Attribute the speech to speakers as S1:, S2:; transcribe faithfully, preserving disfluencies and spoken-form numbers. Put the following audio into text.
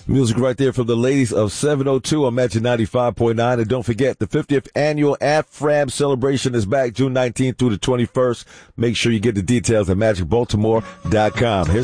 S1: Music right there from the ladies of seven oh two on Magic ninety-five point nine. And don't forget, the fiftieth annual AfRam celebration is back June nineteenth through the twenty-first. Make sure you get the details at magic baltimore dot com. Here's